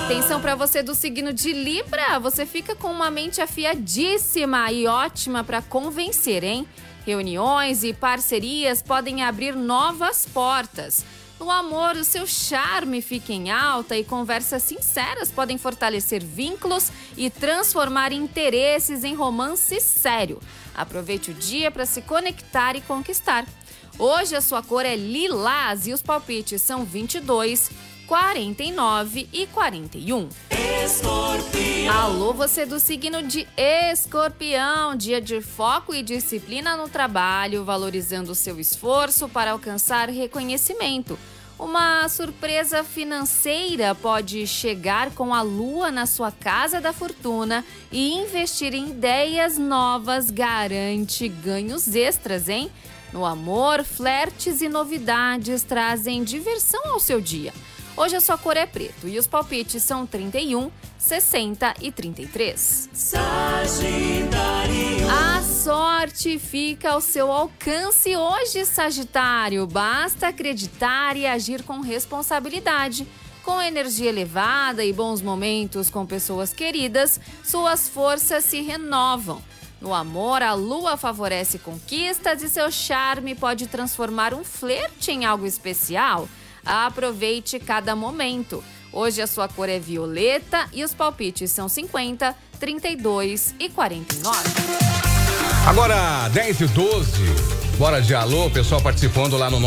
Atenção para você do signo de Libra, você fica com uma mente afiadíssima e ótima para convencer, hein? Reuniões e parcerias podem abrir novas portas. No amor, o seu charme fica em alta e conversas sinceras podem fortalecer vínculos e transformar interesses em romance sério. Aproveite o dia para se conectar e conquistar. Hoje a sua cor é lilás e os palpites são 22, 49 e 41. Escorpião. Alô, você do signo de Escorpião. Dia de foco e disciplina no trabalho, valorizando o seu esforço para alcançar reconhecimento. Uma surpresa financeira pode chegar com a lua na sua casa da fortuna e investir em ideias novas garante ganhos extras, hein? No amor, flertes e novidades trazem diversão ao seu dia. Hoje a sua cor é preto e os palpites são 31, 60 e 33. Sagitário. A sorte fica ao seu alcance hoje, Sagitário. Basta acreditar e agir com responsabilidade. Com energia elevada e bons momentos com pessoas queridas, suas forças se renovam. No amor, a lua favorece conquistas e seu charme pode transformar um flerte em algo especial. Aproveite cada momento. Hoje a sua cor é violeta e os palpites são 50, 32 e 49. Agora, 10 e 12. Bora de alô, pessoal participando lá no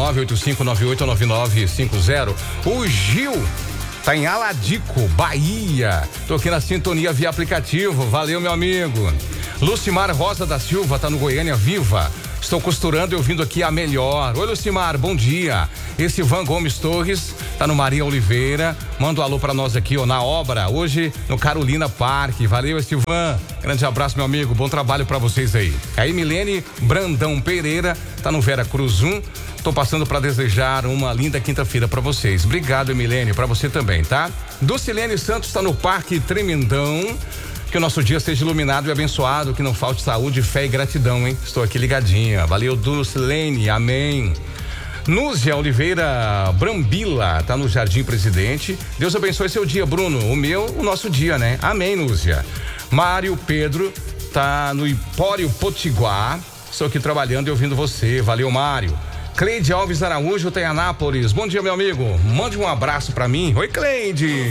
985989950. O Gil tá em Aladico, Bahia. Tô aqui na sintonia via aplicativo. Valeu, meu amigo. Lucimar Rosa da Silva tá no Goiânia Viva. Estou costurando e ouvindo aqui a melhor. Oi, Lucimar, bom dia. Esse Ivan Gomes Torres tá no Maria Oliveira. Manda um alô pra nós aqui, ó, na obra, hoje no Carolina Parque. Valeu, Ivan. Grande abraço, meu amigo. Bom trabalho pra vocês aí. Aí, Milene Brandão Pereira tá no Vera Cruz 1. Tô passando pra desejar uma linda quinta-feira pra vocês. Obrigado, Milene, pra você também, tá? Dulcilene Santos tá no Parque Tremendão. Que o nosso dia seja iluminado e abençoado, que não falte saúde, fé e gratidão, hein? Estou aqui ligadinha. Valeu, Dulcilene, amém. Núzia Oliveira Brambila, tá no Jardim Presidente. Deus abençoe seu dia, Bruno. O meu, o nosso dia, né? Amém, Núzia. Mário Pedro tá no Empório Potiguar. Estou aqui trabalhando e ouvindo você. Valeu, Mário. Cleide Alves Araújo tá em Anápolis. Bom dia, meu amigo. Mande um abraço pra mim. Oi, Cleide.